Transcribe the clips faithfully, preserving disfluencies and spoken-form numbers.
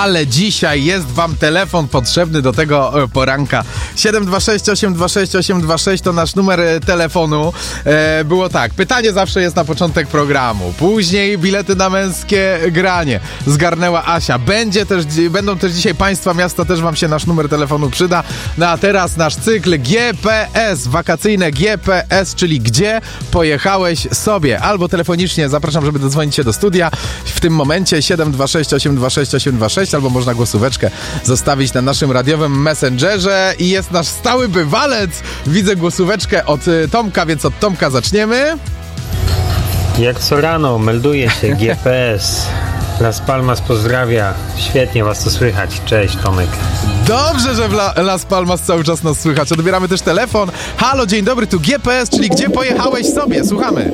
ale dzisiaj jest wam telefon potrzebny do tego e, poranka. siedem dwa sześć osiem dwa sześć osiem dwa sześć to nasz numer e, telefonu. E, było tak, pytanie zawsze jest na początek programu. Później bilety na męskie granie. Zgarnęła Asia. Będzie też, będą też dzisiaj państwa miasta, też wam się nasz numer telefonu przyda. No a teraz nasz cykl G P S, wakacyjne G P S, czyli gdzie pojechałeś sobie. Albo telefonicznie zapraszam, żeby dodzwonić się do studia. W tym momencie siedem dwa sześć osiem dwa sześć osiem dwa sześć, albo można głosóweczkę zostawić na naszym radiowym messengerze. I jest nasz stały bywalec. Widzę głosóweczkę od Tomka, więc od Tomka zaczniemy. Jak co rano melduje się G P S. Las Palmas pozdrawia. Świetnie was to słychać. Cześć, Tomek. Dobrze, że w La- Las Palmas cały czas nas słychać. Odbieramy też telefon. Halo, dzień dobry, tu G P S, czyli gdzie pojechałeś sobie? Słuchamy.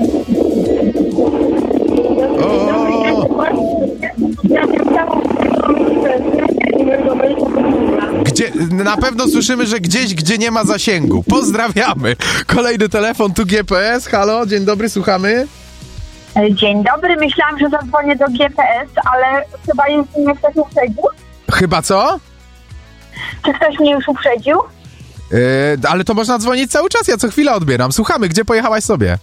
O! Gdzie, na pewno słyszymy, że gdzieś, gdzie nie ma zasięgu. Pozdrawiamy. Kolejny telefon, tu G P S. Halo, dzień dobry, słuchamy. Dzień dobry, myślałam, że zadzwonię do G P S, ale chyba już mnie ktoś uprzedził. Chyba co? Czy ktoś mnie już uprzedził? Yy, ale to można dzwonić cały czas, ja co chwilę odbieram. Słuchamy, gdzie pojechałaś sobie?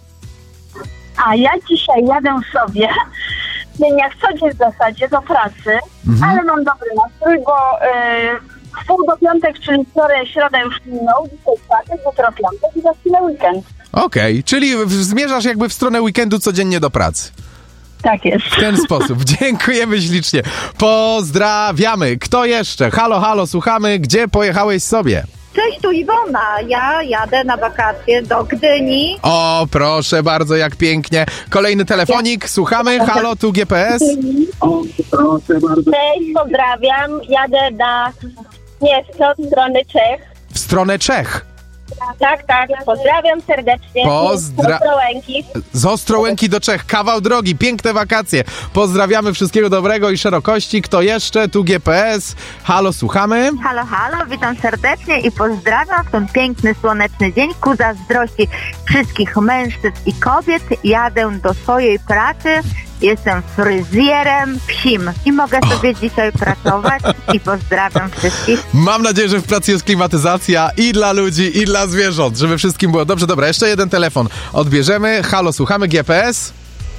A ja dzisiaj jadę sobie, nie jak co dzień w zasadzie, do pracy, mhm. ale mam dobry nastrój, bo yy, wpół do piątek, czyli wczoraj, środa już minął, dzisiaj czwartek, jutro piątek i za chwilę weekend. Okej, okay, czyli zmierzasz jakby w stronę weekendu codziennie do pracy. Tak jest. W ten sposób. Dziękujemy ślicznie. Pozdrawiamy. Kto jeszcze? Halo, halo, słuchamy. Gdzie pojechałeś sobie? Cześć, tu Iwona. Ja jadę na wakacje do Gdyni. O, proszę bardzo, jak pięknie. Kolejny telefonik. Słuchamy. Halo, tu G P S. O, proszę bardzo. Cześć, pozdrawiam. Jadę na miasto w stronę Czech. W stronę Czech. Tak, tak. Pozdrawiam serdecznie. Pozdra... Z Ostrołęki. Z Ostrołęki do Czech. Kawał drogi. Piękne wakacje. Pozdrawiamy, wszystkiego dobrego i szerokości. Kto jeszcze? Tu G P S. Halo, słuchamy. Halo, halo. Witam serdecznie i pozdrawiam w ten piękny, słoneczny dzień. Ku zazdrości wszystkich mężczyzn i kobiet jadę do swojej pracy. Jestem fryzjerem psim i mogę sobie oh. dzisiaj pracować i pozdrawiam wszystkich. Mam nadzieję, że w pracy jest klimatyzacja i dla ludzi, i dla zwierząt, żeby wszystkim było dobrze. Dobra, jeszcze jeden telefon odbierzemy. Halo, słuchamy, G P S.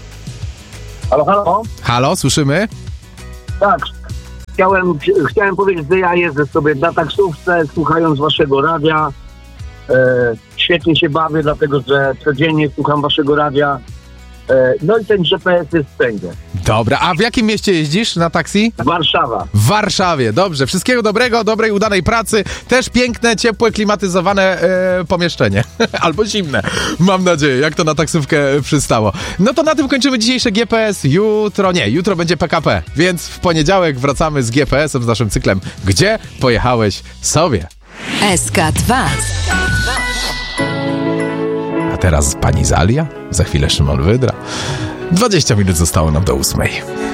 Halo, halo. Halo, słyszymy? Tak, chciałem, chciałem powiedzieć, że ja jeżdżę sobie na taksówce, słuchając waszego radia. E, świetnie się bawię, dlatego że codziennie słucham waszego radia. No i ten G P S jest wszędzie. Dobra, a w jakim mieście jeździsz na taksi? Warszawa. W Warszawie, dobrze. Wszystkiego dobrego, dobrej, udanej pracy. Też piękne, ciepłe, klimatyzowane e, pomieszczenie. Albo zimne, mam nadzieję, jak to na taksówkę przystało. No to na tym kończymy dzisiejsze G P S. Jutro nie, jutro będzie P K P. Więc w poniedziałek wracamy z G P S-em, z naszym cyklem Gdzie pojechałeś sobie? S K dwa. Teraz pani Zalia, za chwilę Szymon Wydra. dwadzieścia minut zostało nam do ósmej.